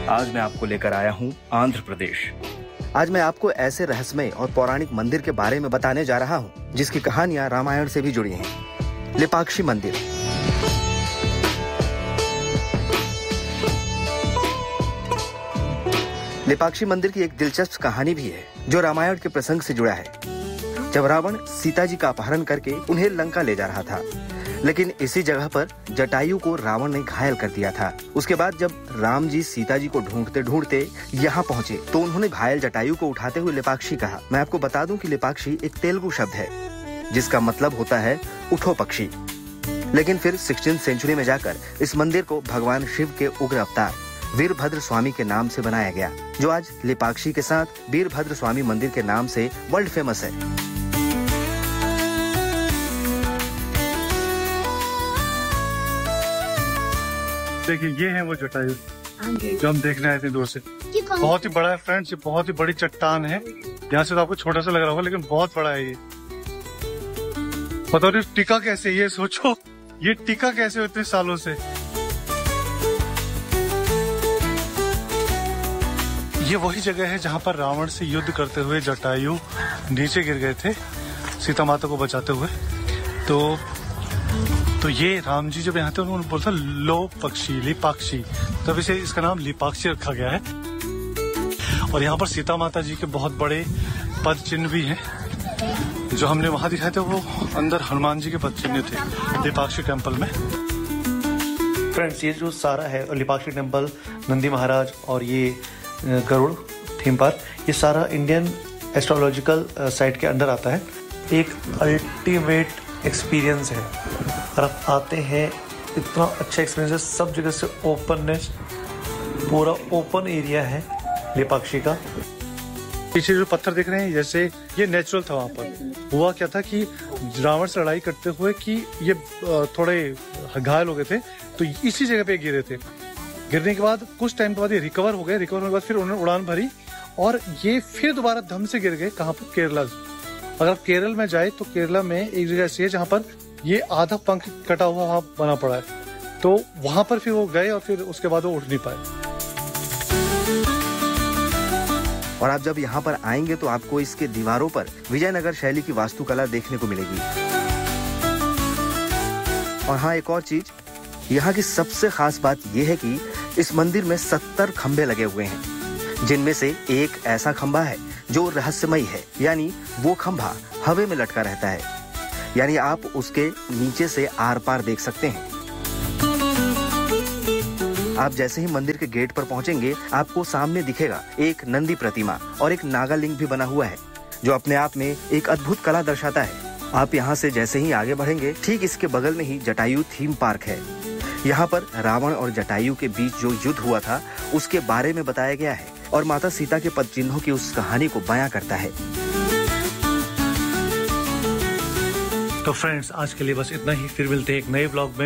आज मैं आपको लेकर आया हूँ आंध्र प्रदेश। आज मैं आपको ऐसे रहस्यमय और पौराणिक मंदिर के बारे में बताने जा रहा हूँ जिसकी कहानियां रामायण से भी जुड़ी हैं। लेपाक्षी मंदिर। लेपाक्षी मंदिर की एक दिलचस्प कहानी भी है जो रामायण के प्रसंग से जुड़ा है। जब रावण सीता जी का अपहरण करके उन्हें लंका ले जा रहा था, लेकिन इसी जगह पर जटायु को रावण ने घायल कर दिया था। उसके बाद जब राम जी सीता जी को ढूंढते ढूंढते यहाँ पहुँचे तो उन्होंने घायल जटायु को उठाते हुए लेपाक्षी कहा। मैं आपको बता दूं कि लेपाक्षी एक तेलुगु शब्द है जिसका मतलब होता है उठो पक्षी। लेकिन फिर 16वीं सेंचुरी में जाकर इस मंदिर को भगवान शिव के उग्र अवतार वीरभद्र स्वामी के नाम से बनाया गया, जो आज लेपाक्षी के साथ वीरभद्र स्वामी मंदिर के नाम से वर्ल्ड फेमस है। देखिए, ये है वो जटायु जो हम देखने आए थे दूर से। बहुत ही बड़ा है फ्रेंड्स, ये बहुत ही बड़ी चट्टान है। यहाँ से तो आपको छोटा सा लग रहा होगा लेकिन बहुत बड़ा है ये। पता नहीं टिका कैसे, ये सोचो ये टिका कैसे इतने सालों से। ये वही जगह है जहाँ पर रावण से युद्ध करते हुए जटायु नीचे गिर गए थे सीता माता को बचाते हुए। तो ये राम जी जब यहाँ थे उन्होंने बोला था लो पक्षी लिपाक्षी, तब इसे इसका नाम लिपाक्षी रखा गया है। और यहाँ पर सीता माता जी के बहुत बड़े पद चिन्ह भी हैं। जो हमने वहां दिखाए थे वो अंदर हनुमान जी के पद चिन्ह थे लिपाक्षी टेम्पल में। फ्रेंड्स, ये जो सारा है लिपाक्षी टेम्पल, नंदी महाराज और ये गरुड़ थीम पार्क, ये सारा इंडियन एस्ट्रोलॉजिकल साइट के अंडर आता है। एक अल्टीमेट एक्सपीरियंस है। अगर आप आते हैं, इतना अच्छा एक्सपीरियंस है। सब जगह से ओपननेस, पूरा ओपन एरिया है लेपाक्षी का। पीछे जो पत्थर दिख रहे हैं जैसे ये नेचुरल था। वहाँ पर हुआ क्या था कि रावण से लड़ाई करते हुए कि ये थोड़े घायल हो गए थे तो इसी जगह पे गिरे थे। गिरने के बाद कुछ टाइम के बाद ये रिकवर हो गए। रिकवर होने के बाद फिर उन्होंने उड़ान भरी और ये फिर दोबारा धम से गिर गए। कहाँ पर? केरला। अगर आप केरल में जाए तो केरला में एक जगह ऐसी है जहाँ पर ये आधा पंख कटा हुआ वहाँ बना पड़ा है, तो वहां पर फिर वो गए और फिर उसके बाद वो उठ नहीं पाए। और आप जब यहाँ पर आएंगे तो आपको इसके दीवारों पर विजयनगर शैली की वास्तुकला देखने को मिलेगी। और हाँ, एक और चीज, यहाँ की सबसे खास बात यह है कि इस मंदिर में 70 खंभे लगे हुए हैं, जिनमें से एक ऐसा खंभा है जो रहस्यमय है, यानी वो खंभा हवा में लटका रहता है, यानी आप उसके नीचे से आर पार देख सकते हैं। आप जैसे ही मंदिर के गेट पर पहुंचेंगे आपको सामने दिखेगा एक नंदी प्रतिमा और एक नागालिंग भी बना हुआ है, जो अपने आप में एक अद्भुत कला दर्शाता है। आप यहाँ से जैसे ही आगे बढ़ेंगे, ठीक इसके बगल में ही जटायु थीम पार्क है। यहाँ पर रावण और जटायु के बीच जो युद्ध हुआ था उसके बारे में बताया गया है और माता सीता के पद चिन्हों की उस कहानी को बयां करता है। तो फ्रेंड्स, आज के लिए बस इतना ही। फिर मिलते हैं एक नए व्लॉग में।